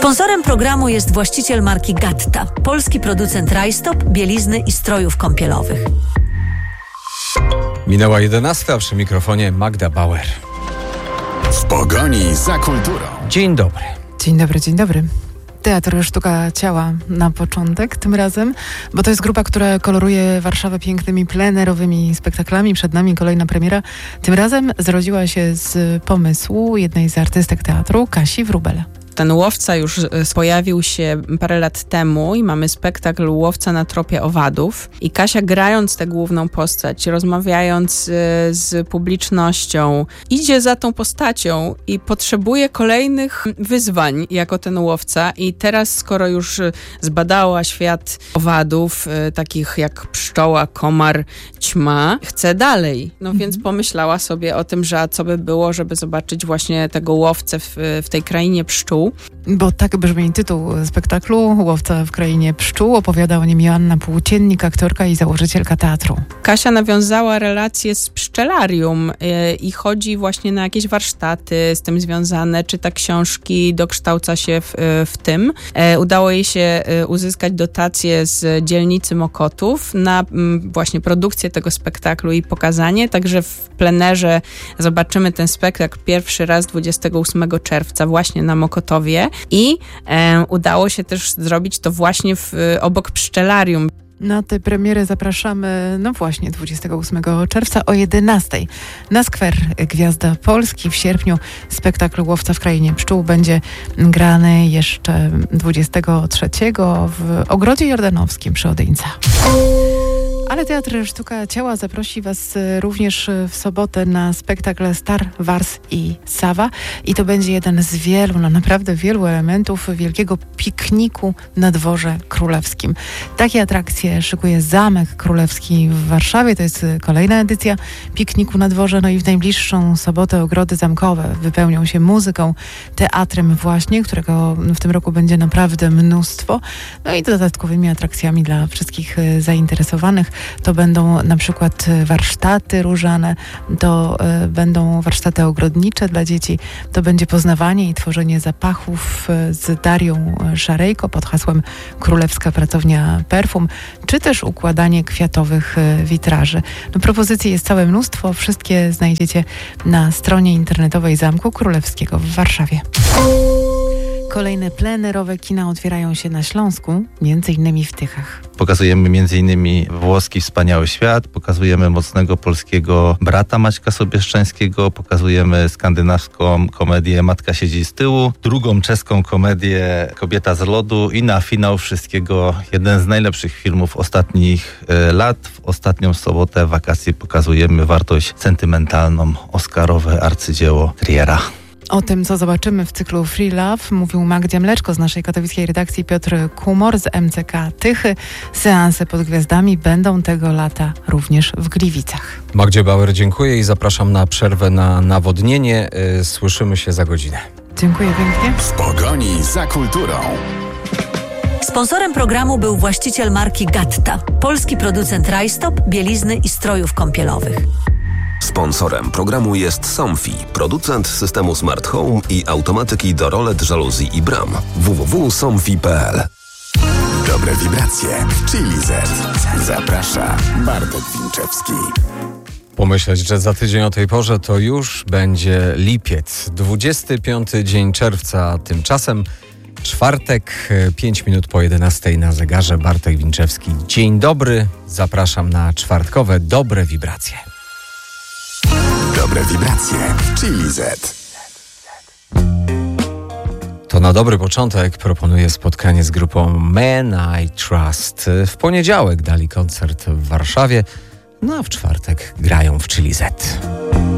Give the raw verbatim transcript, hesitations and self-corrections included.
Sponsorem programu jest właściciel marki Gatta, polski producent rajstop, bielizny i strojów kąpielowych. Minęła jedenasta, przy mikrofonie Magda Bauer. W pogoni za kulturą. Dzień dobry. Dzień dobry, dzień dobry. Teatr Sztuka Ciała na początek tym razem, bo to jest grupa, która koloruje Warszawę pięknymi plenerowymi spektaklami. Przed nami kolejna premiera. Tym razem zrodziła się z pomysłu jednej z artystek teatru, Kasi Wróbel. Ten Łowca już pojawił się parę lat temu i mamy spektakl Łowca na tropie owadów. I Kasia, grając tę główną postać, rozmawiając z publicznością, idzie za tą postacią i potrzebuje kolejnych wyzwań jako ten łowca. I teraz, skoro już zbadała świat owadów, takich jak pszczoła, komar, ćma, chce dalej. No mhm. więc pomyślała sobie o tym, że a co by było, żeby zobaczyć właśnie tego łowcę w, w tej krainie pszczół. Bo tak brzmi tytuł spektaklu Łowca w krainie pszczół. Opowiada o nim Joanna Płóciennik, aktorka i założycielka teatru. Kasia nawiązała relacje z pszczelarium yy, i chodzi właśnie na jakieś warsztaty z tym związane, czyta książki, dokształca się w, yy, w tym. Yy, udało jej się yy, uzyskać dotację z dzielnicy Mokotów na yy, właśnie produkcję tego spektaklu i pokazanie. Także w plenerze zobaczymy ten spektakl pierwszy raz dwudziestego ósmego czerwca właśnie na Mokotowie. I e, udało się też zrobić to właśnie w, obok pszczelarium. Na tę premierę zapraszamy, no właśnie, dwudziestego ósmego czerwca o jedenastej na skwer Gwiazda Polski. W sierpniu spektakl Łowca w krainie pszczół będzie grany jeszcze dwudziestego trzeciego w Ogrodzie Jordanowskim przy Odyńca. Ale Teatr Sztuka Ciała zaprosi Was również w sobotę na spektakl Star Wars i Sawa. I to będzie jeden z wielu, no naprawdę wielu elementów wielkiego pikniku na Dworze Królewskim. Takie atrakcje szykuje Zamek Królewski w Warszawie. To jest kolejna edycja pikniku na dworze. No i w najbliższą sobotę ogrody zamkowe wypełnią się muzyką, teatrem właśnie, którego w tym roku będzie naprawdę mnóstwo. No i dodatkowymi atrakcjami dla wszystkich zainteresowanych. To będą na przykład warsztaty różane, to y, będą warsztaty ogrodnicze dla dzieci, to będzie poznawanie i tworzenie zapachów y, z Darią Szarejko pod hasłem Królewska Pracownia Perfum, czy też układanie kwiatowych y, witraży. No, propozycji jest całe mnóstwo, wszystkie znajdziecie na stronie internetowej Zamku Królewskiego w Warszawie. Kolejne plenerowe kina otwierają się na Śląsku, między innymi w Tychach. Pokazujemy między innymi włoski Wspaniały Świat, pokazujemy mocnego polskiego brata Maćka Sobieszczańskiego, pokazujemy skandynawską komedię Matka siedzi z tyłu, drugą czeską komedię Kobieta z lodu i na finał wszystkiego jeden z najlepszych filmów ostatnich e, lat. W ostatnią sobotę wakacji pokazujemy wartość sentymentalną, oscarowe arcydzieło Triera. O tym, co zobaczymy w cyklu Free Love, mówił Magdzie Mleczko z naszej katowickiej redakcji, Piotr Kumor z M C K Tychy. Seanse pod gwiazdami będą tego lata również w Gliwicach. Magdzie Bauer dziękuję i zapraszam na przerwę na nawodnienie. Słyszymy się za godzinę. Dziękuję pięknie. W pogoni za kulturą. Sponsorem programu był właściciel marki Gatta, polski producent rajstop, bielizny i strojów kąpielowych. Sponsorem programu jest Somfy, producent systemu Smart Home i automatyki do rolet, żaluzji i bram. w w w kropka somfy kropka p l. Dobre wibracje w Chili Z. Zaprasza Bartek Winczewski. Pomyśleć, że za tydzień o tej porze to już będzie lipiec, dwudziesty piąty dzień czerwca, tymczasem czwartek, pięć minut po jedenastej na zegarze. Bartek Winczewski. Dzień dobry, zapraszam na czwartkowe Dobre Wibracje. Dobre wibracje w Chili Z. To na dobry początek proponuję spotkanie z grupą Man I Trust. W poniedziałek dali koncert w Warszawie, no a w czwartek grają w Chili Z.